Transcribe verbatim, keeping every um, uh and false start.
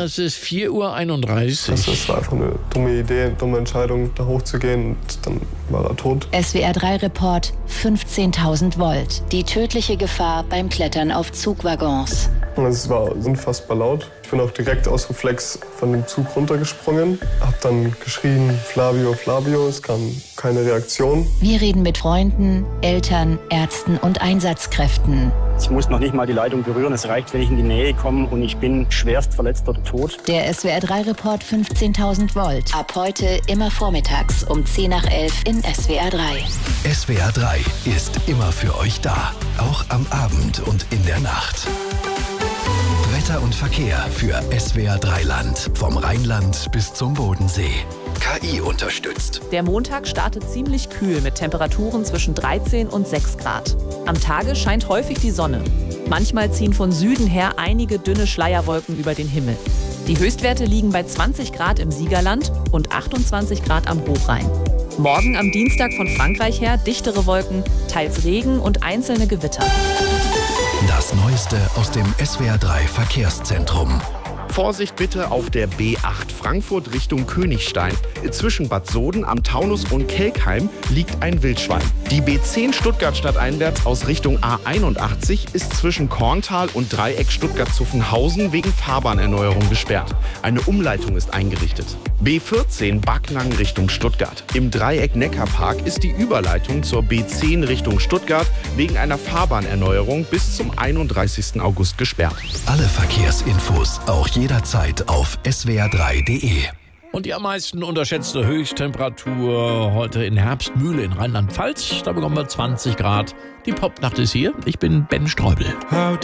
es ist vier Uhr einunddreißig. Das war einfach eine dumme Idee, eine dumme Entscheidung, da hochzugehen und dann war er tot. S W R drei Report, fünfzehntausend Volt. Die tödliche Gefahr beim Klettern auf Zugwaggons. Es war unfassbar laut. Ich bin auch direkt aus Reflex von dem Zug runtergesprungen. Hab dann geschrien, Flavio, Flavio. Es kam keine Reaktion. Wir reden mit Freunden, Eltern, Ärzten und Einsatzkräften. Ich muss noch nicht mal die Leitung berühren. Es reicht, wenn ich in die Nähe komme und ich bin schwerst verletzt oder tot. Der S W R drei Report fünfzehntausend Volt. Ab heute immer vormittags um zehn nach elf in S W R drei. S W R drei ist immer für euch da. Auch am Abend und in der Nacht. Wetter und Verkehr für S W R drei Land. Vom Rheinland bis zum Bodensee. K I unterstützt. Der Montag startet ziemlich kühl mit Temperaturen zwischen dreizehn und sechs Grad. Am Tage scheint häufig die Sonne. Manchmal ziehen von Süden her einige dünne Schleierwolken über den Himmel. Die Höchstwerte liegen bei zwanzig Grad im Siegerland und achtundzwanzig Grad am Hochrhein. Morgen am Dienstag von Frankreich her dichtere Wolken, teils Regen und einzelne Gewitter. Das Neueste aus dem S W R drei Verkehrszentrum. Vorsicht bitte auf der B acht Frankfurt Richtung Königstein. Zwischen Bad Soden am Taunus und Kelkheim liegt ein Wildschwein. Die B zehn Stuttgart stadteinwärts aus Richtung A einundachtzig ist zwischen Korntal und Dreieck Stuttgart-Zuffenhausen wegen Fahrbahnerneuerung gesperrt. Eine Umleitung ist eingerichtet. B vierzehn Backnang Richtung Stuttgart. Im Dreieck Neckarpark ist die Überleitung zur B zehn Richtung Stuttgart wegen einer Fahrbahnerneuerung bis zum einunddreißigsten August gesperrt. Alle Verkehrsinfos auch jederzeit auf S W R drei Punkt de. Und die am meisten unterschätzte Höchsttemperatur heute in Herbstmühle in Rheinland-Pfalz. Da bekommen wir zwanzig Grad. Die Popnacht ist hier. Ich bin Ben Streubel.